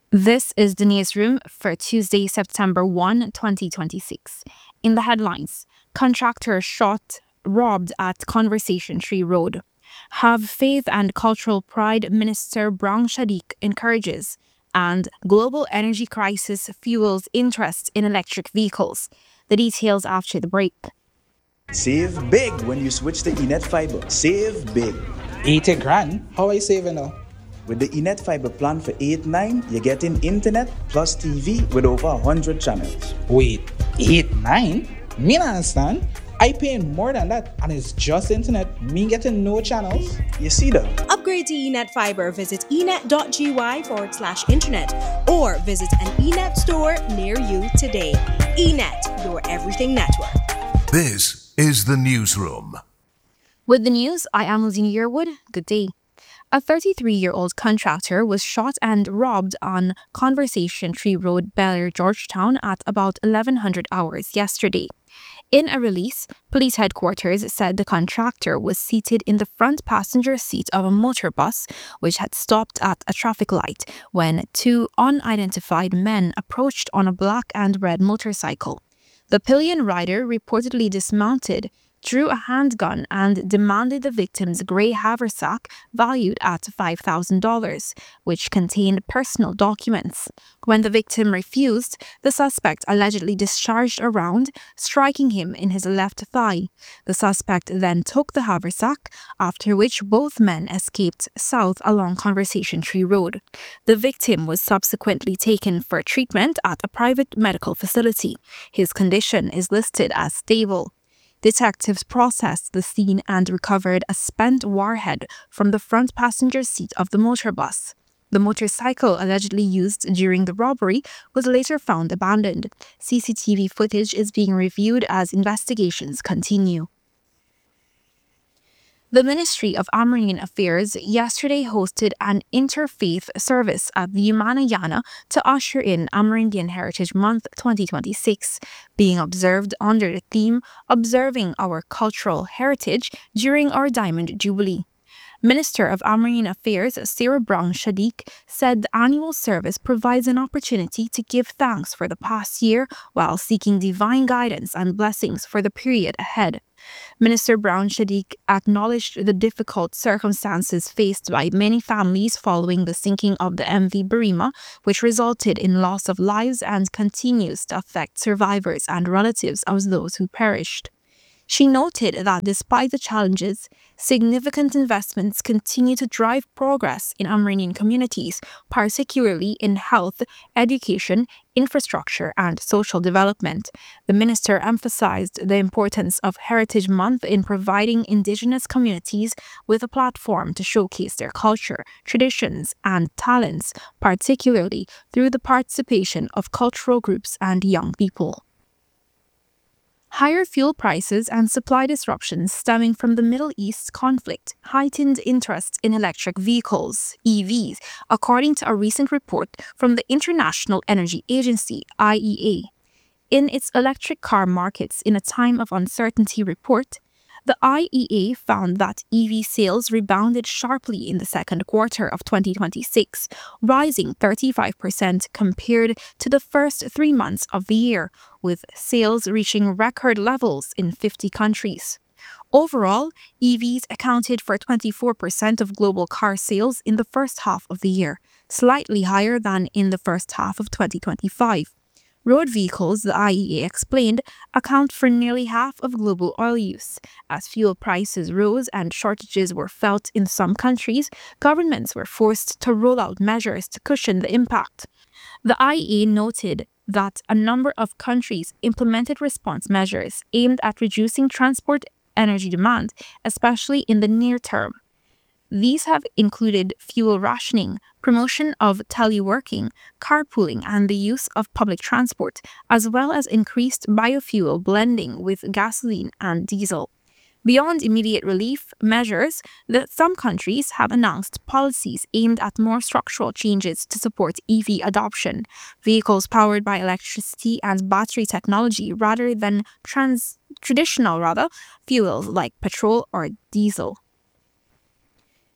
This is the newsroom for Tuesday, September 1, 2026. In the headlines, contractor shot, robbed at Conversation Tree Road. Have faith and cultural pride, Minister Brown Shadiq encourages. And global energy crisis fuels interest in electric vehicles. The details after the break. Save big when you switch to Enet Fiber. Save big. 80 grand? How I saving now? With the Enet Fiber plan for 8-9, you're getting internet plus TV with over 100 channels. Wait, 8-9? Me not understand. I paying more than that and it's just internet. Me getting no channels. You see that? Upgrade to Enet Fiber. Visit enet.gy/internet or visit an Enet store near you today. Enet, your everything network. This is the newsroom. With the news, I am Lizzie Yearwood. Good day. A 33-year-old contractor was shot and robbed on Conversation Tree Road, Bel Air, Georgetown at about 1100 hours yesterday. In a release, police headquarters said the contractor was seated in the front passenger seat of a motor bus, which had stopped at a traffic light when two unidentified men approached on a black and red motorcycle. The pillion rider reportedly dismounted, drew a handgun and demanded the victim's grey haversack valued at $5,000, which contained personal documents. When the victim refused, the suspect allegedly discharged a round, striking him in his left thigh. The suspect then took the haversack, after which both men escaped south along Conversation Tree Road. The victim was subsequently taken for treatment at a private medical facility. His condition is listed as stable. Detectives processed the scene and recovered a spent warhead from the front passenger seat of the motor bus. The motorcycle allegedly used during the robbery was later found abandoned. CCTV footage is being reviewed as investigations continue. The Ministry of Amerindian Affairs yesterday hosted an interfaith service at the Umanayana to usher in Amerindian Heritage Month 2026, being observed under the theme Observing Our Cultural Heritage during our Diamond Jubilee. Minister of Amerindian Affairs Sarah Brown Shadiq said the annual service provides an opportunity to give thanks for the past year while seeking divine guidance and blessings for the period ahead. Minister Brown Shadiq acknowledged the difficult circumstances faced by many families following the sinking of the MV Burima, which resulted in loss of lives and continues to affect survivors and relatives of those who perished. She noted that despite the challenges, significant investments continue to drive progress in Amerindian communities, particularly in health, education, infrastructure, and social development. The minister emphasized the importance of Heritage Month in providing Indigenous communities with a platform to showcase their culture, traditions, and talents, particularly through the participation of cultural groups and young people. Higher fuel prices and supply disruptions stemming from the Middle East conflict heightened interest in electric vehicles, EVs, according to a recent report from the International Energy Agency, IEA. In its electric car markets in a time of uncertainty report, the IEA found that EV sales rebounded sharply in the second quarter of 2026, rising 35% compared to the first 3 months of the year, with sales reaching record levels in 50 countries. Overall, EVs accounted for 24% of global car sales in the first half of the year, slightly higher than in the first half of 2025. Road vehicles, the IEA explained, account for nearly half of global oil use. As fuel prices rose and shortages were felt in some countries, governments were forced to roll out measures to cushion the impact. The IEA noted that a number of countries implemented response measures aimed at reducing transport energy demand, especially in the near term. These have included fuel rationing, promotion of teleworking, carpooling, and the use of public transport, as well as increased biofuel blending with gasoline and diesel. Beyond immediate relief measures, some countries have announced policies aimed at more structural changes to support EV adoption, vehicles powered by electricity and battery technology rather than traditional fuels like petrol or diesel.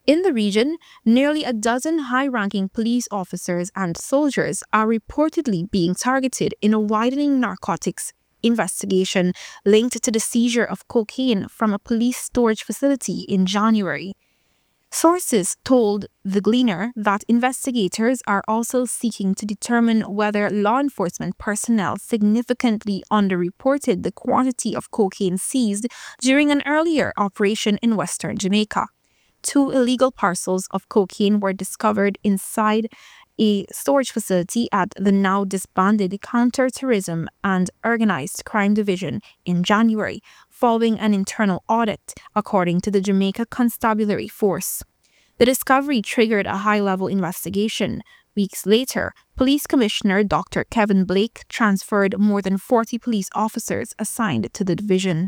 In the region, nearly a dozen high-ranking police officers and soldiers are reportedly being targeted in a widening narcotics investigation linked to the seizure of cocaine from a police storage facility in January. Sources told The Gleaner that investigators are also seeking to determine whether law enforcement personnel significantly underreported the quantity of cocaine seized during an earlier operation in western Jamaica. 2 illegal parcels of cocaine were discovered inside a storage facility at the now disbanded Counter-Terrorism and Organized Crime Division in January, following an internal audit, according to the Jamaica Constabulary Force. The discovery triggered a high-level investigation. Weeks later, Police Commissioner Dr. Kevin Blake transferred more than 40 police officers assigned to the division.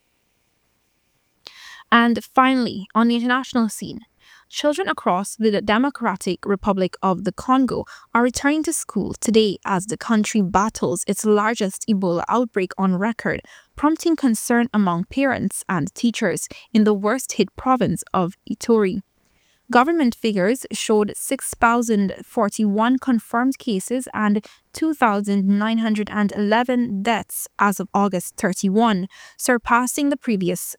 And finally, on the international scene, children across the Democratic Republic of the Congo are returning to school today as the country battles its largest Ebola outbreak on record, prompting concern among parents and teachers in the worst-hit province of Ituri. Government figures showed 6,041 confirmed cases and 2,911 deaths as of August 31, surpassing the previous